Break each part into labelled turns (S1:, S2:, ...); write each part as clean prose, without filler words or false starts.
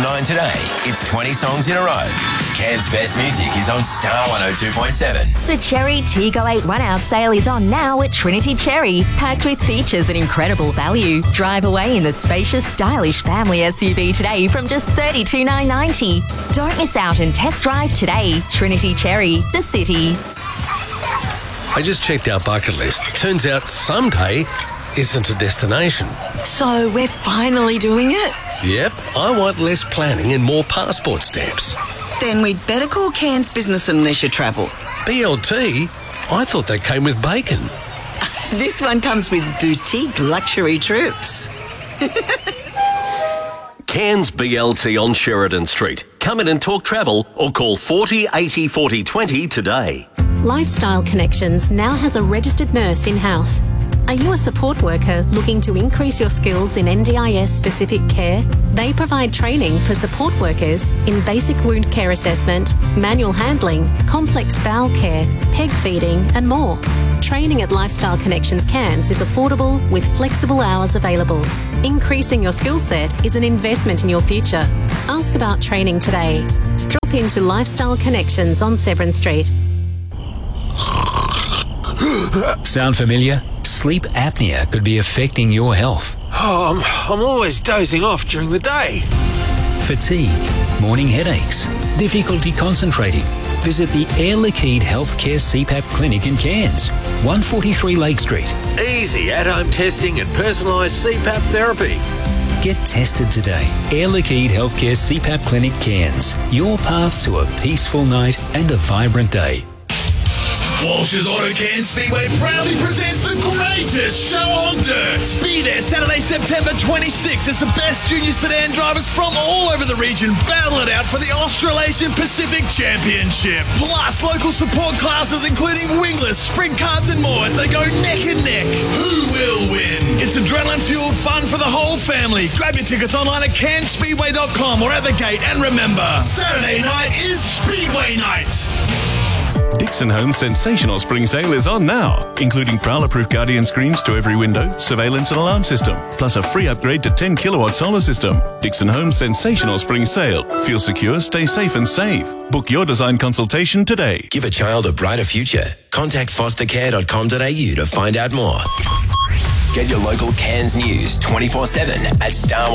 S1: 9 today, it's 20 songs in a row. Cairns' best music is on Star 102.7.
S2: The Cherry Tiggo 8 run-out sale is on now at Trinity Cherry, packed with features and incredible value. Drive away in the spacious, stylish family SUV today from just $32,990. Don't miss out and test drive today. Trinity Cherry, the city.
S3: I just checked our bucket list. Turns out someday isn't a destination.
S4: So we're finally doing it?
S3: Yep, I want less planning and more passport stamps.
S4: Then we'd better call Cairns Business and Leisure Travel.
S3: BLT? I thought that came with bacon.
S4: This one comes with boutique luxury trips.
S5: Cairns BLT on Sheridan Street. Come in and talk travel or call 40 80 40 20 today.
S6: Lifestyle Connections now has a registered nurse in-house. Are you a support worker looking to increase your skills in NDIS-specific care? They provide training for support workers in basic wound care assessment, manual handling, complex bowel care, peg feeding and more. Training at Lifestyle Connections Cairns is affordable with flexible hours available. Increasing your skill set is an investment in your future. Ask about training today. Drop into Lifestyle Connections on Severn Street.
S7: Sound familiar? Sleep apnea could be affecting your health.
S8: Oh, I'm always dozing off during the day.
S7: Fatigue, morning headaches, difficulty concentrating. Visit the Air Liquide Healthcare CPAP Clinic in Cairns, 143 Lake Street.
S8: Easy at-home testing and personalised CPAP therapy.
S7: Get tested today. Air Liquide Healthcare CPAP Clinic Cairns. Your path to a peaceful night and a vibrant day.
S9: Walsh's Auto Cairns Speedway proudly presents the greatest show on dirt. Be there Saturday, September 26th as the best junior sedan drivers from all over the region battle it out for the Australasian Pacific Championship. Plus local support classes including wingless, sprint cars and more as they go neck and neck. Who will win? It's adrenaline-fueled fun for the whole family. Grab your tickets online at cairnsspeedway.com or at the gate. And remember, Saturday night is Speedway night.
S10: Dixon Homes' sensational spring sale is on now, including Prowler-proof Guardian screens to every window, surveillance and alarm system, plus a free upgrade to 10 kilowatt solar system. Dixon Homes' sensational spring sale. Feel secure, stay safe and save. Book your design consultation today.
S1: Give a child a brighter future. Contact fostercare.com.au to find out more. Get your local Cairns news 24/7 at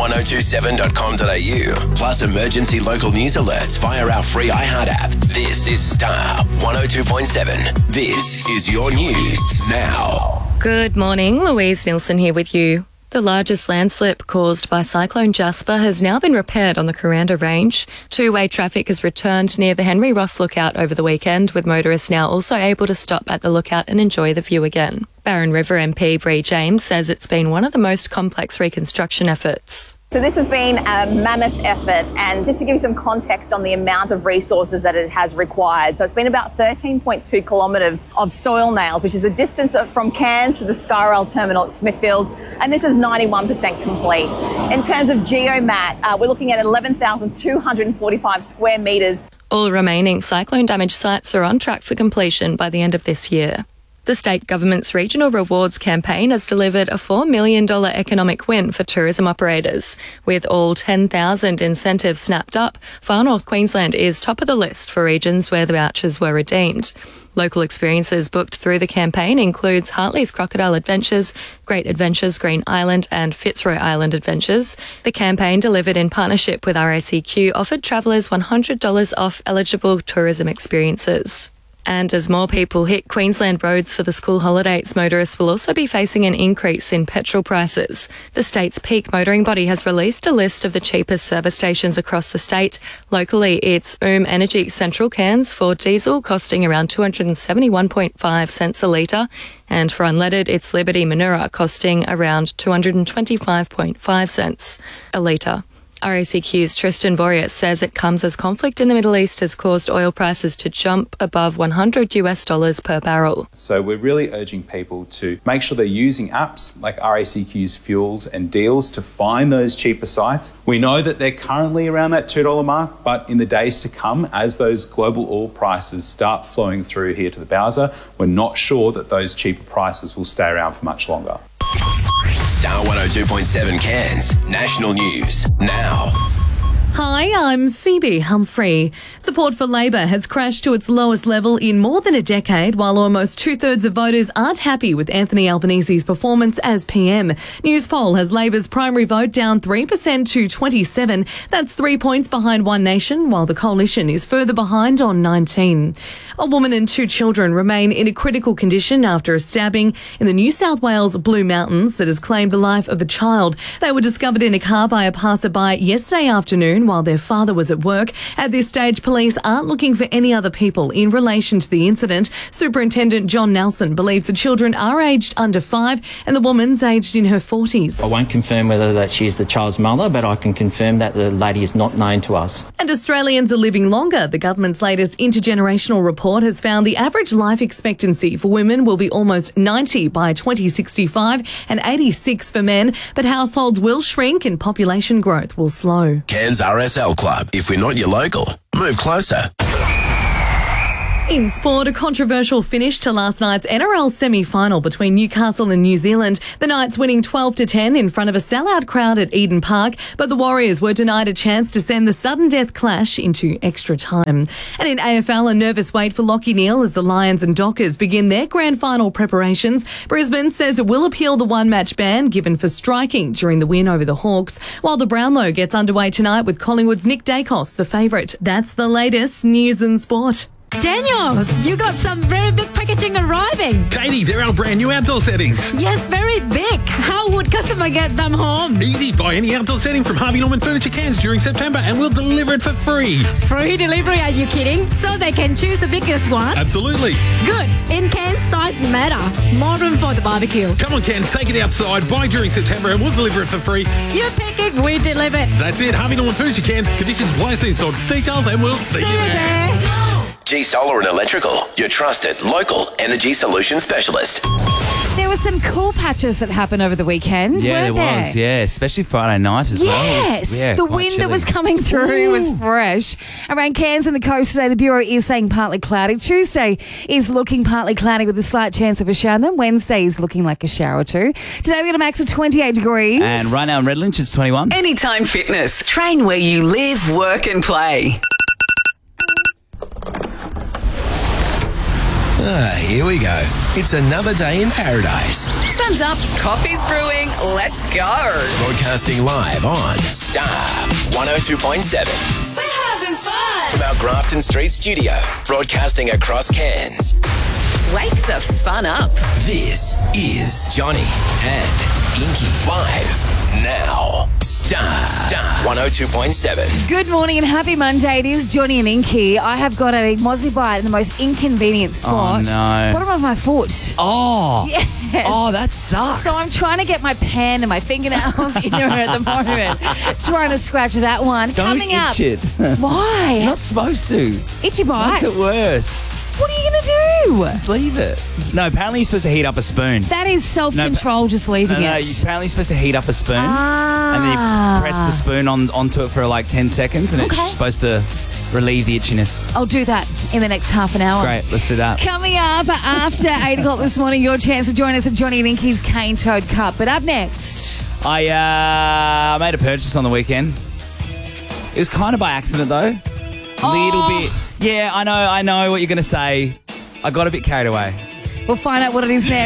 S1: star1027.com.au. Plus emergency local news alerts via our free iHeart app. This is Star 102.7. This is your news now.
S11: Good morning, Louise Nielsen here with you. The largest landslip caused by Cyclone Jasper has now been repaired on the Kuranda Range. Two-way traffic has returned near the Henry Ross Lookout over the weekend, with motorists now also able to stop at the lookout and enjoy the view again. Barron River MP Bree James says it's been one of the most complex reconstruction efforts.
S12: So this has been a mammoth effort, and just to give you some context on the amount of resources that it has required. So it's been about 13.2 kilometres of soil nails, which is a distance from Cairns to the Skywrail terminal at Smithfield, and this is 91% complete. In terms of geomat, we're looking at 11,245 square metres.
S11: All remaining cyclone damaged sites are on track for completion by the end of this year. The state government's Regional Rewards campaign has delivered a $4 million economic win for tourism operators. With all 10,000 incentives snapped up, Far North Queensland is top of the list for regions where the vouchers were redeemed. Local experiences booked through the campaign includes Hartley's Crocodile Adventures, Great Adventures Green Island and Fitzroy Island Adventures. The campaign, delivered in partnership with RACQ, offered travellers $100 off eligible tourism experiences. And as more people hit Queensland roads for the school holidays, motorists will also be facing an increase in petrol prices. The state's peak motoring body has released a list of the cheapest service stations across the state. Locally, it's Energy Central Cairns for diesel costing around 271.5 cents a litre, and for unleaded, it's Liberty Manura costing around 225.5 cents a litre. RACQ's Tristan Boreas says it comes as conflict in the Middle East has caused oil prices to jump above $100 per barrel.
S13: So we're really urging people to make sure they're using apps like RACQ's Fuels and Deals to find those cheaper sites. We know that they're currently around that $2 mark, but in the days to come, as those global oil prices start flowing through here to the Bowser, we're not sure that those cheaper prices will stay around for much longer.
S1: Star 102.7 Cairns, national news now.
S14: Hi, I'm Phoebe Humphrey. Support for Labor has crashed to its lowest level in more than a decade, while almost two-thirds of voters aren't happy with Anthony Albanese's performance as PM. Newspoll has Labor's primary vote down 3% to 27. That's 3 points behind One Nation, while the coalition is further behind on 19. A woman and 2 children remain in a critical condition after a stabbing in the New South Wales Blue Mountains that has claimed the life of a child. They were discovered in a car by a passerby yesterday afternoon while their father was at work. At this stage, police aren't looking for any other people in relation to the incident. Superintendent John Nelson believes the children are aged under 5 and the woman's aged in her 40s.
S15: I won't confirm whether that she is the child's mother, but I can confirm that the lady is not known to us.
S14: And Australians are living longer. The government's latest intergenerational report has found the average life expectancy for women will be almost 90 by 2065 and 86 for men, but households will shrink and population growth will slow.
S1: Cairns RSL Club. If we're not your local, move closer.
S14: In sport, a controversial finish to last night's NRL semi-final between Newcastle and New Zealand. The Knights winning 12-10 in front of a sellout crowd at Eden Park, but the Warriors were denied a chance to send the sudden death clash into extra time. And in AFL, a nervous wait for Lachie Neale as the Lions and Dockers begin their grand final preparations. Brisbane says it will appeal the one-match ban given for striking during the win over the Hawks, while the Brownlow gets underway tonight with Collingwood's Nick Dacos, the favourite. That's the latest news and sport.
S16: Daniel, you got some very big packaging arriving.
S3: Katie, they're our brand new outdoor settings.
S16: Yes, very big. How would customer get them home?
S3: Easy. Buy any outdoor setting from Harvey Norman Furniture Cairns during September and we'll deliver it for free.
S16: Free delivery, are you kidding? So they can choose the biggest one?
S3: Absolutely.
S16: Good. In Cairns, size matter. More room for the barbecue.
S3: Come on, Cairns, take it outside. Buy during September and we'll deliver it for free.
S16: You pick it, we deliver it.
S3: That's it. Harvey Norman Furniture Cairns. Conditions apply. See installed details and we'll see you there.
S1: G Solar and Electrical, your trusted local energy solution specialist.
S17: There were some cool patches that happened over the weekend.
S18: Yeah,
S17: weren't
S18: was. Yeah, especially Friday night as well.
S17: Yes, the wind that was coming through was fresh. Around Cairns and the coast today, the Bureau is saying partly cloudy. Tuesday is looking partly cloudy with a slight chance of a shower. And then Wednesday is looking like a shower too. Today we got a max of 28 degrees.
S18: And right now in Redlanch it's 21.
S4: Anytime Fitness. Train where you live, work and play.
S1: Here we go. It's another day in paradise.
S4: Sun's up, coffee's brewing, let's go.
S1: Broadcasting live on Star 102.7.
S4: We're having fun.
S1: From our Grafton Street studio, broadcasting across Cairns.
S4: Wake the fun up.
S1: This is Johnny and Inky live now. Star 102.7.
S17: Good morning and happy Monday. It is Johnny and Inky. I have got a Mozzie bite in the most inconvenient spot.
S18: Oh, no.
S17: Bottom of my foot.
S18: Oh.
S17: Yes.
S18: Oh, that sucks.
S17: So I'm trying to get my pen and my fingernails in there at the moment. Trying to scratch that one.
S18: Don't
S17: Coming
S18: itch
S17: up.
S18: it.
S17: Why?
S18: You're not supposed to.
S17: Itchy bites.
S18: Makes it worse.
S17: What are you going to do?
S18: Just leave it. No, apparently you're supposed to heat up a spoon.
S17: That is self-control, just leaving
S18: No, you're
S17: it.
S18: apparently supposed to heat up a spoon. And then you press the spoon onto it for like 10 seconds and it's supposed to relieve the itchiness.
S17: I'll do that in the next half an hour.
S18: Great, let's do that.
S17: Coming up after 8 o'clock this morning, your chance to join us at Johnny and Inky's Cane Toad Cup. But up next...
S18: I made a purchase on the weekend. It was kind of by accident though. Little bit. Yeah, I know what you're going to say. I got a bit carried away.
S17: We'll find out what it is next.